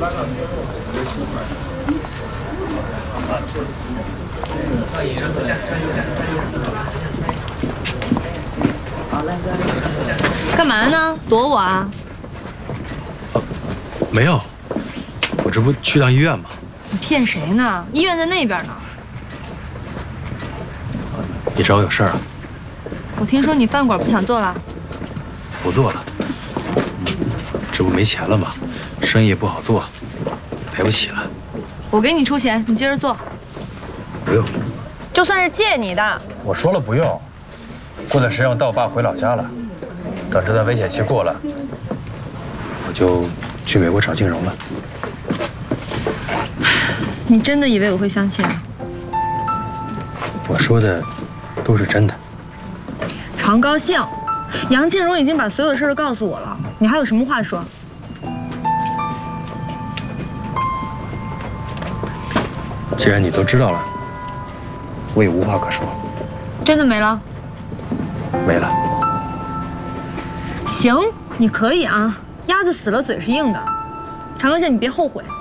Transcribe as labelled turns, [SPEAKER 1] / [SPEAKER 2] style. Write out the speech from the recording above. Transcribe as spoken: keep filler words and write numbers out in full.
[SPEAKER 1] 干嘛呢？躲我啊？
[SPEAKER 2] 哦，没有，我这不去趟医院吗？
[SPEAKER 1] 你骗谁呢？医院在那边呢。
[SPEAKER 2] 你找我有事儿啊？
[SPEAKER 1] 我听说你饭馆不想做了。
[SPEAKER 2] 不做了。这不没钱了吗？生意也不好做，赔不起了。
[SPEAKER 1] 我给你出钱，你接着做。
[SPEAKER 2] 不用。
[SPEAKER 1] 就算是借你的。
[SPEAKER 2] 我说了不用。过段时间我带我爸回老家了，等这段危险期过了，我就去美国找静蓉了。
[SPEAKER 1] 你真的以为我会相信啊？
[SPEAKER 2] 我说的都是真的。
[SPEAKER 1] 常高兴，杨静蓉已经把所有的事都告诉我了，你还有什么话说？
[SPEAKER 2] 既然你都知道了，我也无话可说。
[SPEAKER 1] 真的没了？
[SPEAKER 2] 没了。
[SPEAKER 1] 行，你可以啊。鸭子死了，嘴是硬的。常高兴，你别后悔。